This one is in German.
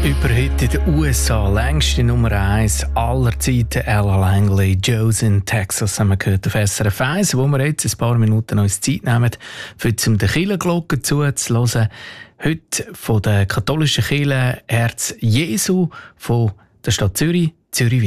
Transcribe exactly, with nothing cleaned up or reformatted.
Über heute in den U S A längste Nummer eins aller Zeiten, Ella Langley, Joe's in Texas, haben wir gehört auf S R F eins, wo wir jetzt ein paar Minuten uns Zeit nehmen, für zum der Kirchenglocke zuzuhören. Heute von der katholischen Kirche Herz Jesu von der Stadt Zürich, Zürich.